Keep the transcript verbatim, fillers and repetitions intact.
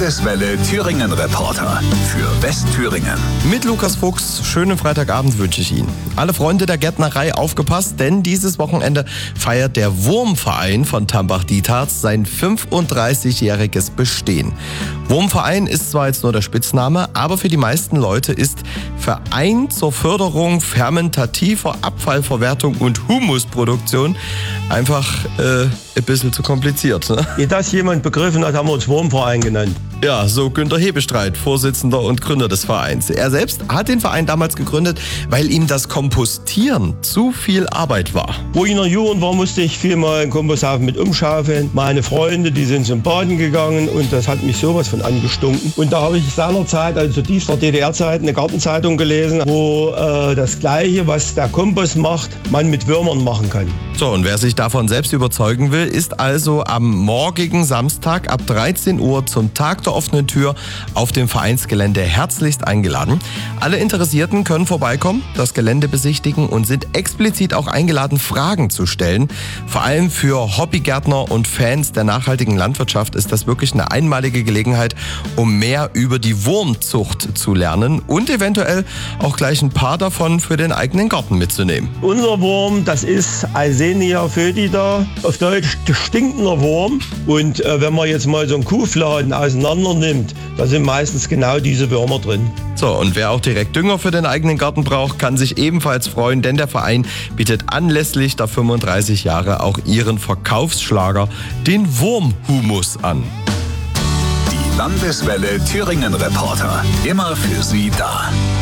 Landeswelle Thüringen Reporter für Westthüringen. Mit Lukas Fuchs, schönen Freitagabend wünsche ich Ihnen. Alle Freunde der Gärtnerei aufgepasst, denn dieses Wochenende feiert der Wurmverein von Tambach-Dietharz sein fünfunddreißigjähriges Bestehen. Wurmverein ist zwar jetzt nur der Spitzname, aber für die meisten Leute ist Verein zur Förderung fermentativer Abfallverwertung und Humusproduktion einfach äh, ein bisschen zu kompliziert. Ne? Ehe das jemand begriffen hat, haben wir uns Wurmverein genannt. Ja, so Günter Hebestreit, Vorsitzender und Gründer des Vereins. Er selbst hat den Verein damals gegründet, weil ihm das Kompostieren zu viel Arbeit war. Wo ich in der Jugend war, musste ich viel mal einen Komposthaufen mit umschaufeln. Meine Freunde, die sind zum Baden gegangen und das hat mich sowas von angestunken. Und da habe ich seinerzeit, also dies war D D R-Zeit, eine Gartenzeitung gelesen, wo äh, das Gleiche, was der Kompost macht, man mit Würmern machen kann. So, und wer sich davon selbst überzeugen will, ist also am morgigen Samstag ab dreizehn Uhr zum Tag der offenen Tür auf dem Vereinsgelände herzlichst eingeladen. Alle Interessierten können vorbeikommen, das Gelände besichtigen und sind explizit auch eingeladen, Fragen zu stellen. Vor allem für Hobbygärtner und Fans der nachhaltigen Landwirtschaft ist das wirklich eine einmalige Gelegenheit, um mehr über die Wurmzucht zu lernen und eventuell auch gleich ein paar davon für den eigenen Garten mitzunehmen. Unser Wurm, das ist Eisenia foetida, auf Deutsch stinkender Wurm. Und äh, wenn man jetzt mal so einen Kuhfladen auseinander nimmt, da sind meistens genau diese Würmer drin. So, und wer auch direkt Dünger für den eigenen Garten braucht, kann sich ebenfalls freuen, denn der Verein bietet anlässlich der fünfunddreißig Jahre auch ihren Verkaufsschlager, den Wurmhumus, an. Die Landeswelle Thüringen Reporter, immer für Sie da.